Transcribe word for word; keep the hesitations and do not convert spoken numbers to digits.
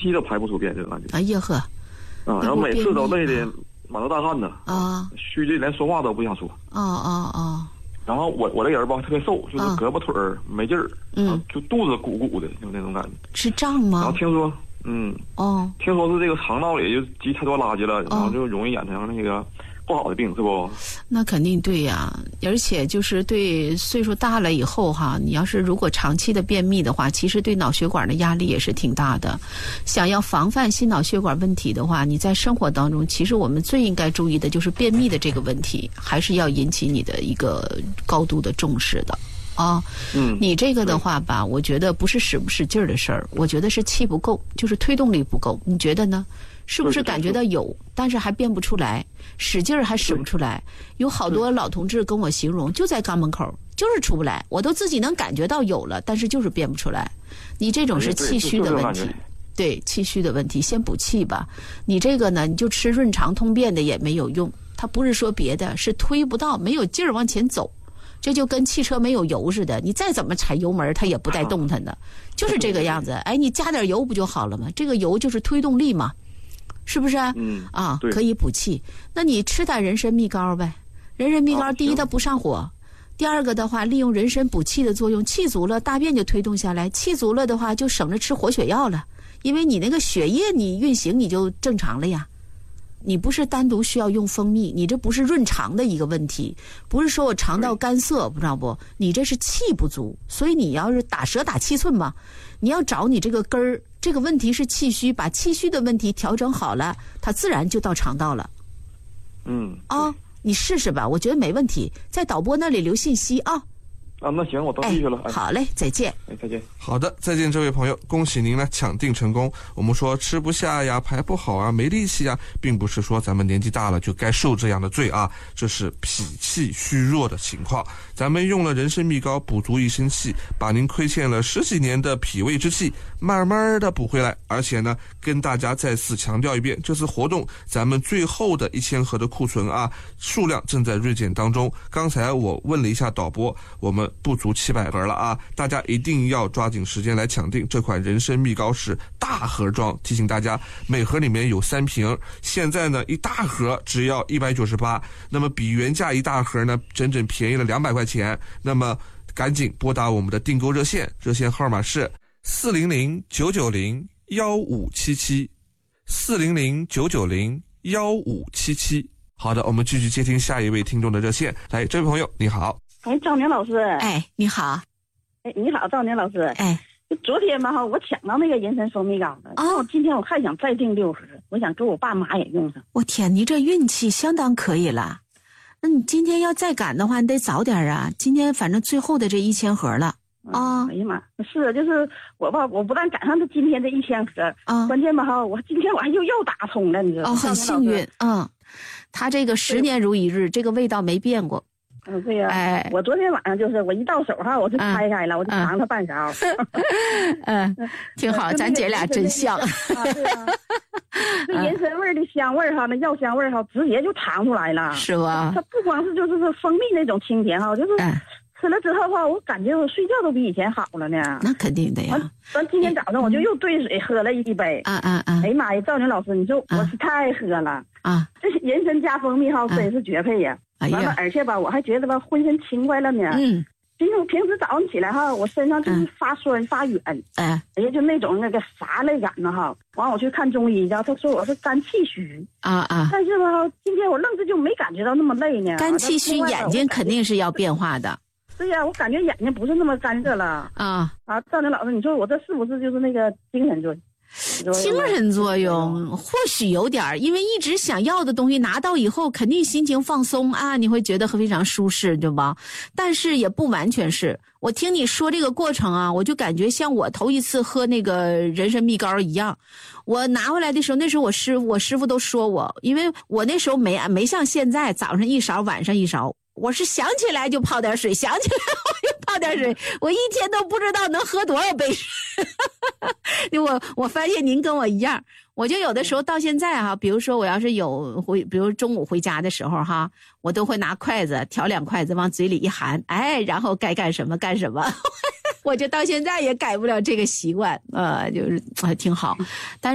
期都排不出便这个感觉。 哎呀呵， 啊，然后每次都累的满头大汗的啊， 虚的连说话都不想说。 哦哦哦。 然后我我这人吧特别瘦，就是胳膊腿儿没劲儿，嗯，就肚子鼓鼓的，就那种感觉。 是胀吗？ 然后听说，嗯， 哦， 听说是这个肠道里就积太多垃圾了，然后就容易养成那个不好的病，是不？ 那肯定对呀，而且就是对岁数大了以后哈，你要是如果长期的便秘的话，其实对脑血管的压力也是挺大的。想要防范心脑血管问题的话，你在生活当中，其实我们最应该注意的就是便秘的这个问题，还是要引起你的一个高度的重视的。啊，嗯，你这个的话吧，我觉得不是使不使劲儿的事儿，我觉得是气不够，就是推动力不够。你觉得呢？是不是感觉到有，但是还变不出来，使劲儿还使不出来？有好多老同志跟我形容，就在肛门口，就是出不来。我都自己能感觉到有了，但是就是变不出来。你这种是气虚的问题，对，气虚的问题，先补气吧。你这个呢，你就吃润肠通便的也没有用，它不是说别的，是推不到，没有劲儿往前走。这就跟汽车没有油似的，你再怎么踩油门它也不带动弹的，就是这个样子。哎，你加点油不就好了吗？这个油就是推动力嘛，是不是？嗯啊，可以补气。那你吃点人参蜜膏呗，人参蜜膏第一它不上火，第二个的话利用人参补气的作用，气足了大便就推动下来，气足了的话就省着吃活血药了，因为你那个血液你运行你就正常了呀。你不是单独需要用蜂蜜，你这不是润肠的一个问题，不是说我肠道干涩，不知道不？你这是气不足，所以你要是打蛇打七寸嘛，你要找你这个根儿，这个问题是气虚，把气虚的问题调整好了，它自然就到肠道了。嗯，啊，你试试吧，我觉得没问题，在导播那里留信息啊。 啊，那行，我登记去了。 哎，好嘞，再见。 哎，再见。 好的，再见，这位朋友，恭喜您呢抢订成功。我们说吃不下呀，排不好啊，没力气啊，并不是说咱们年纪大了就该受这样的罪啊，这是脾气虚弱的情况。咱们用了人参蜜膏补足一身气，把您亏欠了十几年的脾胃之气慢慢的补回来。而且呢，跟大家再次强调一遍，这次活动咱们最后的一千盒的库存啊，数量正在锐减当中。刚才我问了一下导播，我们不足七百盒了啊！大家一定要抓紧时间来抢订这款人参蜜膏，是大盒装，提醒大家每盒里面有三瓶，现在呢一大盒只要一百九十八，那么比原价一大盒呢整整便宜了两百块钱。那么赶紧拨打我们的订购热线，热线号码是四零零九九零幺五七七四零零九九零幺五七七。好的，我们继续接听下一位听众的热线。来，这位朋友你好。 哎，赵宁老师。 哎，你好。 哎，你好，赵宁老师。 哎， 昨天吧哈，我抢到那个人参蜂蜜膏了。哦，今天我还想再订六盒，我想给我爸妈也用上。 我天，你这运气相当可以了。那你今天要再赶的话，你得早点啊。今天反正最后的这一千盒了。啊、 嗯！哎呀妈，是就是我吧，我不但赶上这今天这一千盒，啊，关键吧哈，我今天我还又又打通了，你知道吗？ 哦，很幸运，嗯，他这个十年如一日，这个味道没变过。 嗯，对呀、啊， 哎， 我昨天晚上就是我一到手哈，我就拆开了，嗯、我就尝它半勺。 嗯，挺好，咱姐俩真像。 啊，对啊，这人参味的香味哈，那药香味哈，直接就尝出来了。 是吧？ 它不光是就是说蜂蜜那种清甜哈，就是。哎，吃了之后吧，我感觉我睡觉都比以前好了呢。 那肯定的呀。 完，今天早上我就又兑水喝了一杯。 啊啊啊！ 哎呀妈呀，赵宁老师，你说我是太喝了啊！这人参加蜂蜜哈，真是绝配呀！ 哎呀， 完了，而且吧，我还觉得吧，浑身轻快了呢。嗯。因为我平时早上起来哈，我身上就是发酸发软，哎，哎呀，就那种那个乏累感呢哈。完，我去看中医，然后他说我是肝气虚啊啊。 但是吧，今天我愣是就没感觉到那么累呢。 肝气虚，眼睛肯定是要变化的。 对呀、啊，我感觉眼睛不是那么干涩了啊啊！赵宁老师，你说我这是不是就是那个精神作用？ 精神作用或许有点，因为一直想要的东西拿到以后，肯定心情放松啊，你会觉得非常舒适，对吧？但是也不完全是。我听你说这个过程啊，我就感觉像我头一次喝那个人参蜜膏一样。我拿回来的时候，那时候我师傅我师傅都说我，因为我那时候没没像现在早上一勺，晚上一勺。我是想起来就泡点水，想起来我就泡点水，我一天都不知道能喝多少杯水。我我发现您跟我一样，我就有的时候到现在哈，比如说我要是有回，比如中午回家的时候哈，我都会拿筷子挑两筷子往嘴里一含，哎，然后该干什么干什么。我就到现在也改不了这个习惯，呃，就是还挺好，但是。